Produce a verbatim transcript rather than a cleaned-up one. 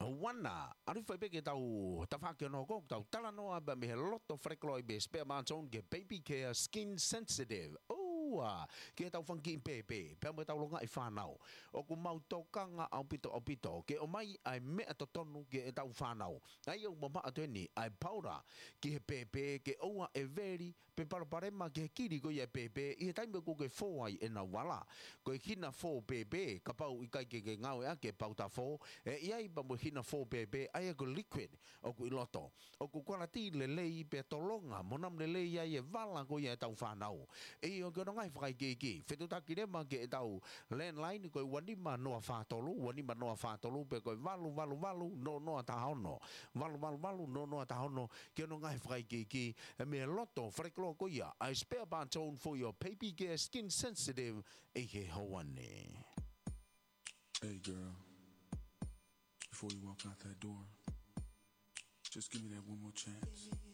Hawana, ari fai peke tau tawhake no ko tau tala noa ba me he loto frekloi be spare manton ge baby care skin sensitive. Ua, ke tau whanki i pepe, pia mo tau longa i whanau. O ku mau tokanga au pito au pito, ke o mai ai mea to tonu ke e tau whanau. Ai au mama atueni, ai paura, ki he pepe, ke oua e veri, pe paraparema ke he kiri ko i e pepe, i he taime ko ke fō ai e na wala. Ko e hina fō pepe, ka pau i kai ke ke ngau ea ke pau ta fō, e iai pa mo hina fō pepe, ai e ko liquid, o ku i loto. O ku kwarati le lei pe tolonga, monam le lei ai e vala ko i e tau whanau. E o ke ngai whakai ke ki. Whetu taki rema ke e tau landline koe wanima noa whātolu, wanima noa whātolu, pe koe walu, walu, walu, no noa tahono. Walu, walu, walu, no noa tahono. Ke no ngai whakai ke ki. E me loto, wharekloa ko ia. I spare bantone for your baby gear skin sensitive. E he hawane. Hey girl, before you walk out that door, just give me that one more chance.